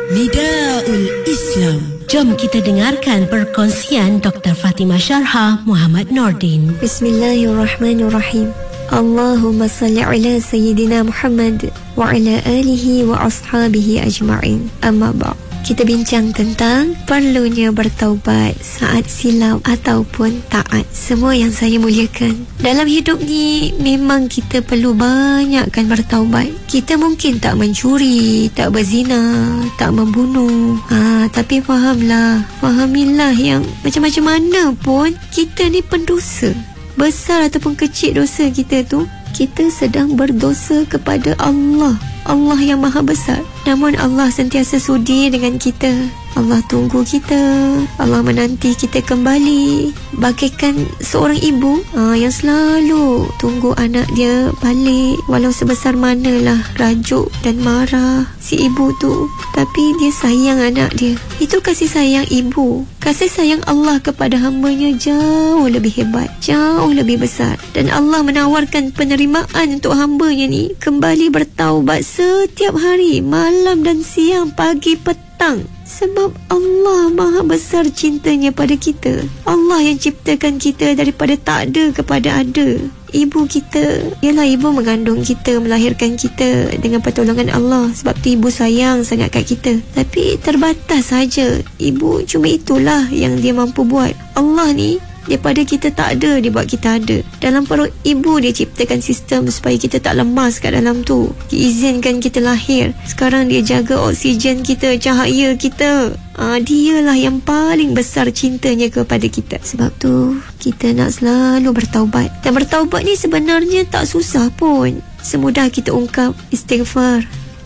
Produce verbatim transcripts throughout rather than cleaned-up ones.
Nidaul Islam. Jom kita dengarkan perkongsian Doktor Fatimah Syarhah Muhammad Nordin. Bismillahirrahmanirrahim. Allahumma salli ala Sayyidina Muhammad wa ala alihi wa ashabihi ajma'in. Amma ba'd. Kita bincang tentang perlunya bertaubat saat silap ataupun taat. Semua yang saya muliakan, dalam hidup ni memang kita perlu banyakkan bertaubat. Kita mungkin tak mencuri, tak berzina, tak membunuh, ha, tapi fahamlah, fahamilah yang macam-macam mana pun kita ni pendosa. Besar ataupun kecil dosa kita tu, kita sedang berdosa kepada Allah, Allah yang maha besar. Namun Allah sentiasa sudi dengan kita. Allah tunggu kita, Allah menanti kita kembali. Bagaikan seorang ibu aa, yang selalu tunggu anak dia balik, walau sebesar manalah rajuk dan marah si ibu tu, tapi dia sayang anak dia. Itu kasih sayang ibu. Kasih sayang Allah kepada hambanya jauh lebih hebat, jauh lebih besar. Dan Allah menawarkan penerimaan untuk hambanya ni kembali bertaubat setiap hari, malam dan siang, pagi petang. Sebab Allah maha besar cintanya pada kita. Allah yang ciptakan kita daripada tak ada kepada ada. Ibu kita, ialah ibu mengandung kita, melahirkan kita dengan pertolongan Allah. Sebab tu ibu sayang sangat kat kita. Tapi terbatas saja. Ibu cuma itulah yang dia mampu buat. Allah ni, daripada kita tak ada, dia buat kita ada. Dalam perut ibu dia ciptakan sistem supaya kita tak lemas kat dalam tu. Dia izinkan kita lahir. Sekarang dia jaga oksigen kita, cahaya kita. Ah, dialah yang paling besar cintanya kepada kita. Sebab tu kita nak selalu bertaubat. Dan bertaubat ni sebenarnya tak susah pun. Semudah kita ungkap istighfar,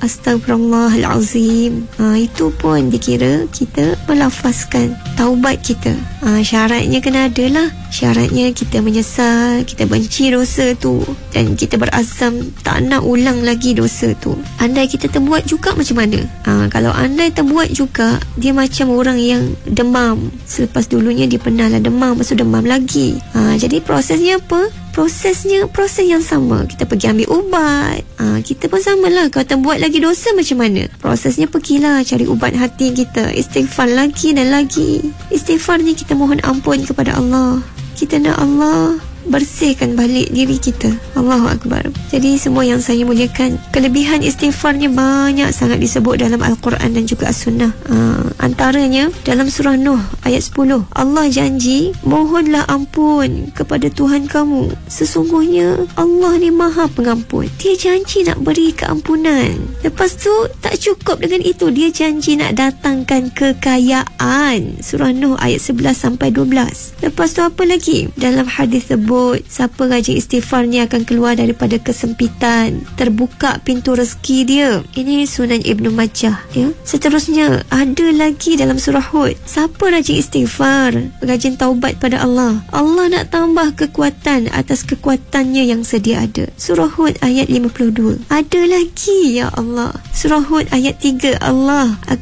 Astaghfirullahalazim. Ha, itu pun dikira kita melafazkan taubat kita. Ha, syaratnya kena ada lah. Syaratnya kita menyesal, kita benci dosa tu, dan kita berazam tak nak ulang lagi dosa tu. Andai kita terbuat juga macam mana? Ha, kalau andai terbuat juga, dia macam orang yang demam. Selepas dulunya dia pernah lah demam, lepas tu demam lagi. Ha, jadi prosesnya apa? Prosesnya proses yang sama. Kita pergi ambil ubat. ha, Kita pun samalah. Kalau terbuat lagi dosa macam mana? Prosesnya pergilah cari ubat hati kita. Istighfar lagi dan lagi. Istighfar ni kita mohon ampun kepada Allah. Kita nak Allah bersihkan balik diri kita. Allahu Akbar. Jadi semua yang saya muliakan, kelebihan istighfarnya banyak sangat disebut dalam Al-Quran dan juga As-Sunnah. ha, Antaranya dalam surah Nuh ayat sepuluh, Allah janji, mohonlah ampun kepada Tuhan kamu, sesungguhnya Allah ni maha pengampun. Dia janji nak beri keampunan. Lepas tu tak cukup dengan itu, dia janji nak datangkan kekayaan. Surah Nuh ayat sebelas sampai dua belas. Lepas tu apa lagi? Dalam hadis sebut, siapa rajin istighfarnya akan keluar daripada kesempitan, terbuka pintu rezeki dia. Ini Sunan Ibnu Majah, ya. Seterusnya ada lagi dalam surah Hud, siapa rajin istighfar, rajin taubat pada Allah, Allah nak tambah kekuatan atas kekuatannya yang sedia ada. Surah Hud ayat lima puluh dua. Ada lagi, ya Allah. Surah Hud ayat tiga, Allah akan